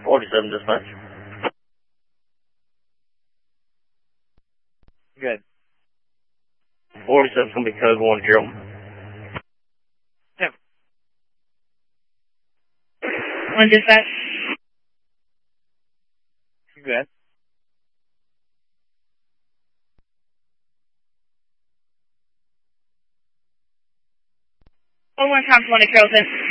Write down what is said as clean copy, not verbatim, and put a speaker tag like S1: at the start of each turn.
S1: 47 dispatch.
S2: Good.
S1: 47's going to be code 10.
S2: Yep.
S3: 1 dispatch.
S2: Good.
S3: One more time, 20 Carrollton.